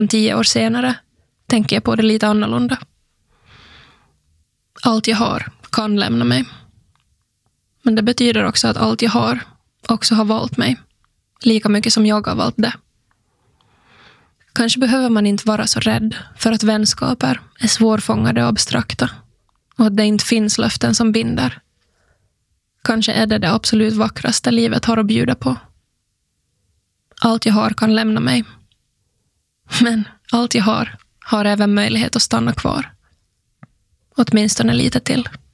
10 år senare tänker jag på det lite annorlunda. Allt jag har kan lämna mig. Men det betyder också att allt jag har också har valt mig. Lika mycket som jag har valt det. Kanske behöver man inte vara så rädd för att vänskaper är svårfångade och abstrakta. Och att det inte finns löften som binder. Kanske är det absolut vackraste livet har att bjuda på. Allt jag har kan lämna mig. Men allt jag har även möjlighet att stanna kvar. Åtminstone lite till.